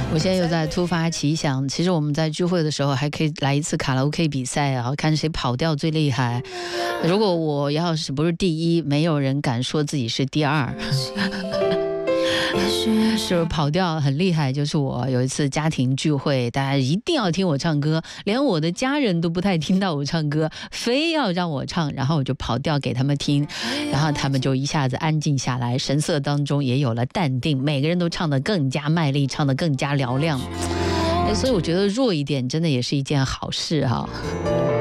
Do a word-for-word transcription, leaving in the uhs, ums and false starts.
我现在又在突发奇想，其实我们在聚会的时候还可以来一次卡拉 OK 比赛啊，看谁跑调最厉害。如果我要是不是第一，没有人敢说自己是第二。就是跑调很厉害，就是我有一次家庭聚会，大家一定要听我唱歌，连我的家人都不太听到我唱歌，非要让我唱，然后我就跑调给他们听，然后他们就一下子安静下来，神色当中也有了淡定，每个人都唱得更加卖力，唱得更加嘹亮。所以我觉得弱一点真的也是一件好事哈。